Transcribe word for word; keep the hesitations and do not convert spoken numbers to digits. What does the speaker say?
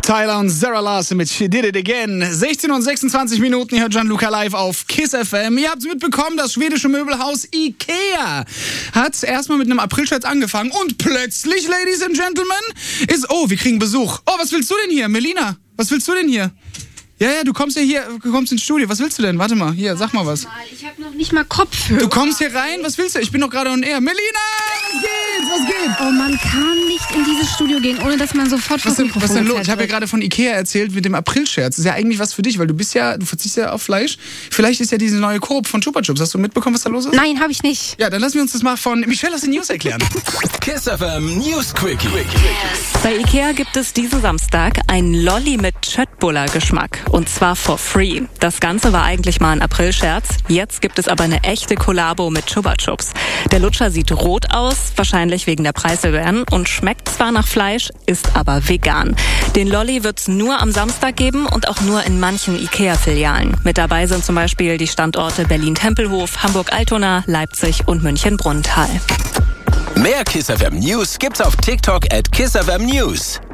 Tyler und Sarah Larson mit She Did It Again. sechzehn und sechsundzwanzig Minuten, ihr hört Gianluca live auf KISS F M. Ihr habt es mitbekommen, das schwedische Möbelhaus Ikea hat erstmal mit einem Aprilscherz angefangen und plötzlich, Ladies and Gentlemen, ist, oh, wir kriegen Besuch. Oh, was willst du denn hier? Melina, was willst du denn hier? Ja, ja, du kommst ja hier, du kommst ins Studio. Was willst du denn? Warte mal, hier, sag mal was. Mal, ich hab noch nicht mal Kopfhörer. Du kommst hier rein, was willst du? Ich bin doch gerade on air. Melina, was geht? Was geht? Oh, man kann nicht in dieses Studio gehen, ohne dass man sofort Was was denn, was denn los? wird. Ich habe ja gerade von Ikea erzählt mit dem Aprilscherz. Das ist ja eigentlich was für dich, weil du bist ja, du verzichtest ja auf Fleisch. Vielleicht ist ja diese neue Coop von Chupa Chups. Hast du mitbekommen, was da los ist? Nein, habe ich nicht. Ja, dann lassen wir uns das mal von Michelle aus den News erklären. KISS F M News Quickie. Bei Ikea gibt es diesen Samstag ein Lolli mit Chöttbuller-Geschmack. Und zwar for free. Das Ganze war eigentlich mal ein Aprilscherz. Jetzt gibt es aber eine echte Kollabo mit Chupa Chups. Der Lutscher sieht rot aus, wahrscheinlich wegen der Preiserhöhung, und schmeckt zwar nach Fleisch, ist aber vegan. Den Lolli wird es nur am Samstag geben und auch nur in manchen Ikea-Filialen. Mit dabei sind zum Beispiel die Standorte Berlin-Tempelhof, Hamburg-Altona, Leipzig und München-Brunnthal. Mehr KISS F M News gibt's auf TikTok at KISS F M News.